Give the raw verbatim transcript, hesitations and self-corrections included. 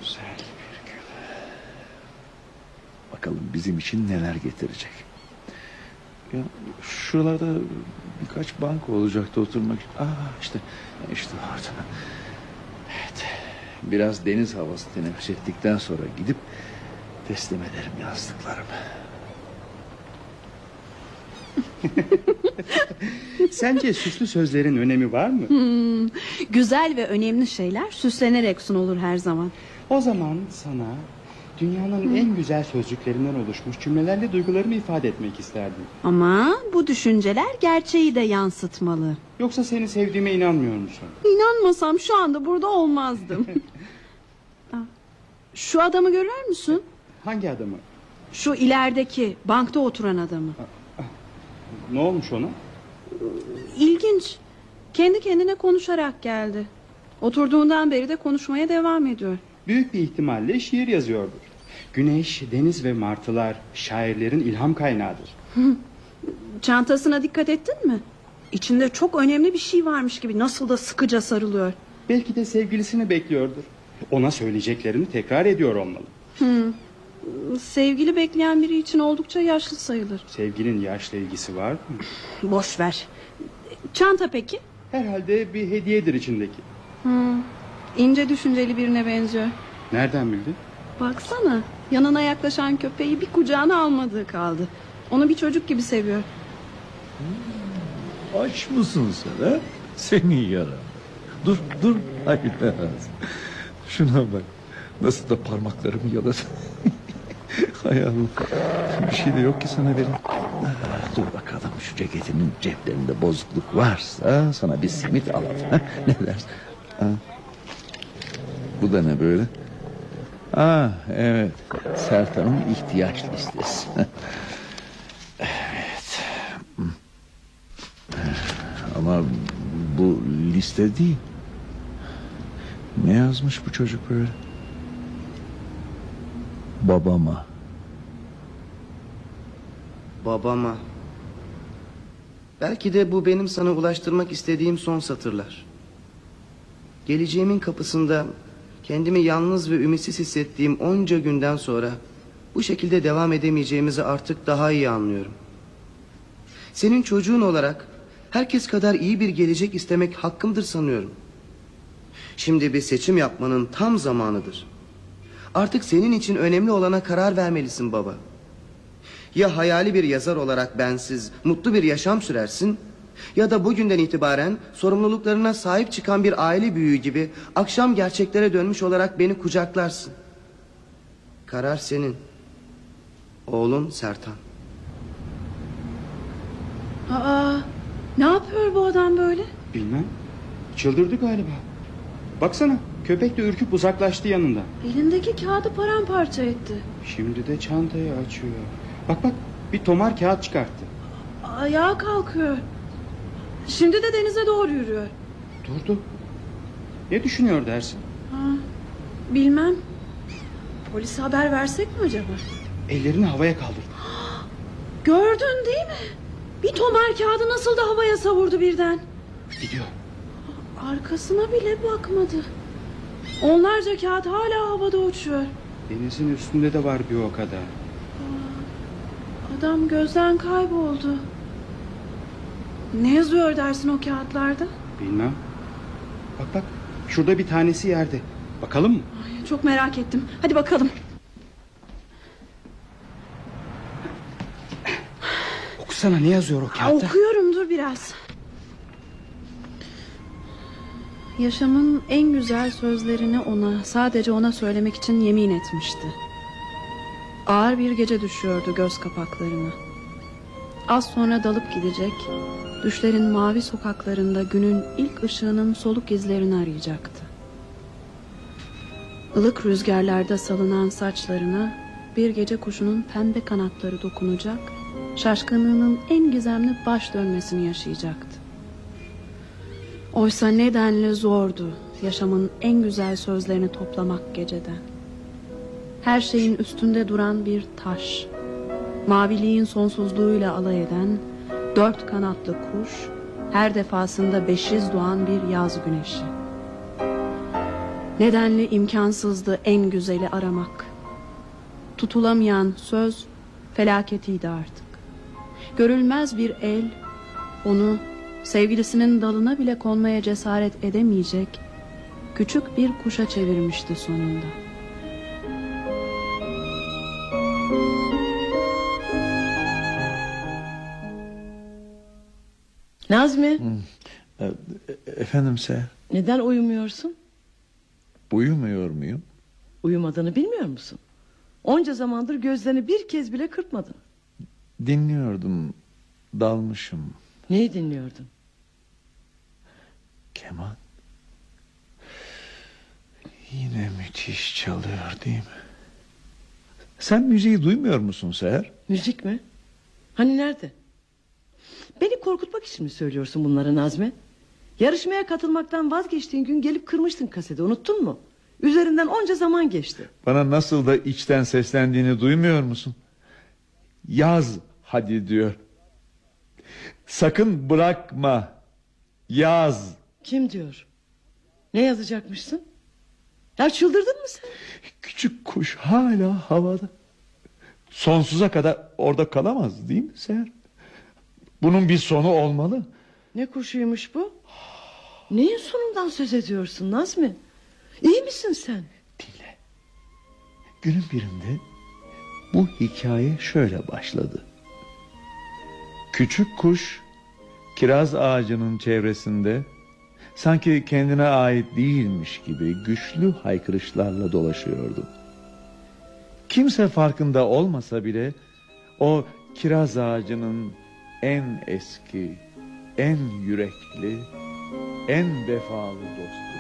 güzel bir gün. Bakalım bizim için neler getirecek. Ya şuralarda birkaç banka olacaktı oturmak için. Aa işte işte orada. Evet. Biraz deniz havası teneffüs ettikten sonra gidip teslim ederim yazdıklarımı. Sence süslü sözlerin önemi var mı? Hmm, güzel ve önemli şeyler süslenerek sunulur her zaman. O zaman sana dünyanın hmm. en güzel sözcüklerinden oluşmuş cümlelerle duygularımı ifade etmek isterdim. Ama bu düşünceler gerçeği de yansıtmalı. Yoksa seni sevdiğime inanmıyor musun? İnanmasam şu anda burada olmazdım. Şu adamı görüyor musun? Hangi adamı? Şu ilerideki bankta oturan adamı. Ne olmuş ona? İlginç. Kendi kendine konuşarak geldi. Oturduğundan beri de konuşmaya devam ediyor. Büyük bir ihtimalle şiir yazıyordur. Güneş, deniz ve martılar şairlerin ilham kaynağıdır. Çantasına dikkat ettin mi? İçinde çok önemli bir şey varmış gibi nasıl da sıkıca sarılıyor. Belki de sevgilisini bekliyordur. Ona söyleyeceklerini tekrar ediyor olmalı. Hmm. Sevgili bekleyen biri için oldukça yaşlı sayılır. Sevginin yaşla ilgisi var mı? Boş ver. Çanta peki? Herhalde bir hediyedir içindeki. Hmm. İnce düşünceli birine benziyor. Nereden bildin? Baksana, yanına yaklaşan köpeği bir kucağına almadığı kaldı. Onu bir çocuk gibi seviyor. Hmm, aç mısın sen ha? Seni yaram. Dur dur. Hayır. Şuna bak. Nasıl da parmaklarımı yaladı. Hay Allah. Bir şey de yok ki sana verin. Dur bakalım, şu ceketinin ceplerinde bozukluk varsa sana bir simit alalım. Ha? Ne dersin? Ha? Bu da ne böyle? Ah evet, Sertan'ın ihtiyaç listesi. Evet. Ama bu liste değil. Ne yazmış bu çocuk böyle? Babama. Babama. Belki de bu benim sana ulaştırmak istediğim son satırlar. Geleceğimin kapısında kendimi yalnız ve ümitsiz hissettiğim onca günden sonra bu şekilde devam edemeyeceğimizi artık daha iyi anlıyorum. Senin çocuğun olarak herkes kadar iyi bir gelecek istemek hakkımdır sanıyorum. Şimdi bir seçim yapmanın tam zamanıdır. Artık senin için önemli olana karar vermelisin baba. Ya hayali bir yazar olarak bensiz, mutlu bir yaşam sürersin, ya da bugünden itibaren sorumluluklarına sahip çıkan bir aile büyüğü gibi akşam gerçeklere dönmüş olarak beni kucaklarsın. Karar senin. Oğlun Sertan. Aa, ne yapıyor bu adam böyle? Bilmem. Çıldırdı galiba. Baksana, köpek de ürküp uzaklaştı yanında. Elindeki kağıdı paramparça etti. Şimdi de çantayı açıyor. Bak bak, bir tomar kağıt çıkarttı. Ayağa kalkıyor. Şimdi de denize doğru yürüyor. Durdu. Ne düşünüyor dersin? Ha, bilmem. Polise haber versek mi acaba? Ellerini havaya kaldırdı. Gördün değil mi? Bir tomar kağıdı nasıl da havaya savurdu birden. Gidiyor. Arkasına bile bakmadı. Onlarca kağıt hala havada uçuyor. Denizin üstünde de var bir o kadar. Adam gözden kayboldu. Ne yazıyor dersin o kağıtlarda? Bilmem. Bak bak, şurada bir tanesi yerde. Bakalım mı? Ay, çok merak ettim. Hadi bakalım. Okusana, ne yazıyor o kağıtta? Okuyorum, dur biraz. Yaşamın en güzel sözlerini ona, sadece ona söylemek için yemin etmişti. Ağır bir gece düşüyordu göz kapaklarına. Az sonra dalıp gidecek, düşlerin mavi sokaklarında günün ilk ışığının soluk izlerini arayacaktı. Ilık rüzgarlarda salınan saçlarına bir gece kuşunun pembe kanatları dokunacak, şaşkınlığının en gizemli baş dönmesini yaşayacaktı. Oysa nedenle zordu yaşamın en güzel sözlerini toplamak geceden. Her şeyin üstünde duran bir taş, maviliğin sonsuzluğuyla alay eden dört kanatlı kuş, her defasında beşiz doğan bir yaz güneşi. Nedenli imkansızdı en güzeli aramak. Tutulamayan söz felaketiydi artık. Görülmez bir el onu sevgilisinin dalına bile konmaya cesaret edemeyecek küçük bir kuşa çevirmişti sonunda. Nazmi, E, e- efendim Seher, neden uyumuyorsun? uyumuyor muyum? Uyumadığını bilmiyor musun? Onca zamandır gözlerini bir kez bile kırpmadın. Dinliyordum, dalmışım. Neyi dinliyordun? Keman. Yine müthiş çalıyor değil mi? Sen müziği duymuyor musun Seher? Müzik mi? Hani nerede? Beni korkutmak için mi söylüyorsun bunları Nazmi? Yarışmaya katılmaktan vazgeçtiğin gün gelip kırmıştın kaseti, unuttun mu? Üzerinden onca zaman geçti. Bana nasıl da içten seslendiğini duymuyor musun? Yaz hadi diyor. Sakın bırakma. Yaz. Kim diyor? Ne yazacakmışsın? Ya çıldırdın mı sen? Küçük kuş hala havada. Sonsuza kadar orada kalamaz değil mi Seher? Bunun bir sonu olmalı. Ne kuşuymuş bu? Neyin sonundan söz ediyorsun Nazmi? İyi misin sen? Dinle. Günün birinde bu hikaye şöyle başladı. Küçük kuş kiraz ağacının çevresinde sanki kendine ait değilmiş gibi güçlü haykırışlarla dolaşıyordu. Kimse farkında olmasa bile o kiraz ağacının en eski, en yürekli, en vefalı dostu.